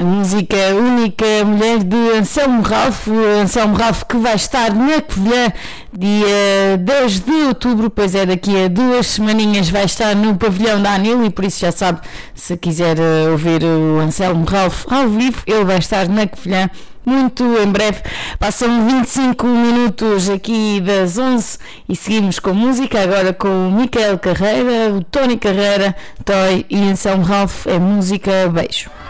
A música única mulher de Anselmo Ralph, que vai estar na Covilhã dia 10 de outubro, pois é, daqui a 2 semaninhas vai estar no pavilhão da Anil, e por isso já sabe, se quiser ouvir o Anselmo Ralph ao vivo, ele vai estar na Covilhã muito em breve. Passam 25 minutos aqui das 11 e seguimos com música, agora com o Micael Carreira, o Tony Carreira, Toy e Anselmo Ralph. É música, beijo.